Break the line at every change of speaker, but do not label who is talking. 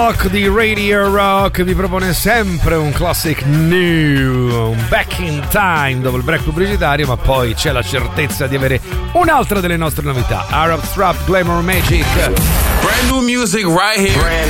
Di Radio Rock vi propone sempre un classic new, un back in time dopo il break pubblicitario, ma poi c'è la certezza di avere un'altra delle nostre novità. Arab Strap Glamour Magic.
Brand new music right here.